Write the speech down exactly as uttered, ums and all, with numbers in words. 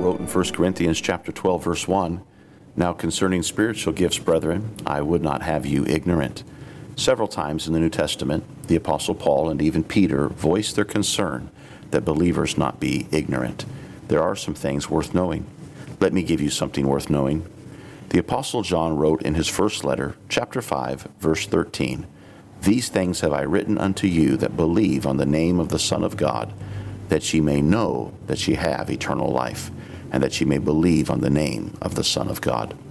wrote in First Corinthians chapter twelve, verse one, "Now concerning spiritual gifts, brethren, I would not have you ignorant." Several times in the New Testament, the Apostle Paul and even Peter voiced their concern that believers not be ignorant. There are some things worth knowing. Let me give you something worth knowing. The Apostle John wrote in his first letter, chapter five, verse thirteen, "These things have I written unto you that believe on the name of the Son of God, that ye may know that ye have eternal life, and that ye may believe on the name of the Son of God."